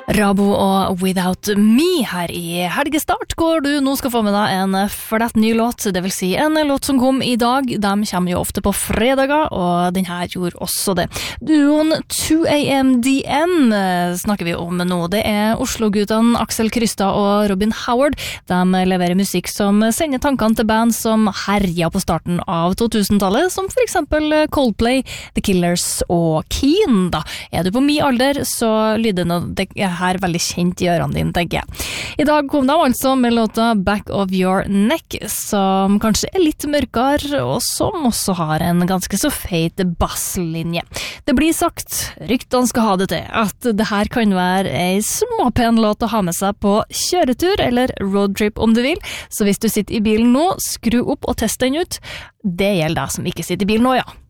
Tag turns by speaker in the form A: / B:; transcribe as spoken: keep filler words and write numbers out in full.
A: Rabo og Without Me her i helgestart, hvor du nå skal få med deg en flett ny låt, det vil si en låt som kom i dag. De kommer jo ofte på fredager, og den her gjorde også det. Duoen two A M D M snakker vi om nå. Det er Oslo-guttene Aksel Krystad og Robin Howard. De leverer musikk som sender tankene til band som herja på starten av to-tusentallet, som for eksempel Coldplay, The Killers og Keane. Da. Er du på min alder, så lyder det her veldig kjent i ørene dine, tenker jeg. I dag kom de altså med låta Back of Your Neck, som kanskje er litt mørkere, og som også har en ganske så feit basslinje. Det blir sagt, ryktene skal ha det til, at det her kan være en småpen låt å ha med seg på kjøretur, eller roadtrip om du vil. Så hvis du sitter i bilen nå, skru opp og test den ut. Det gjelder deg som ikke sitter i bilen nå, ja.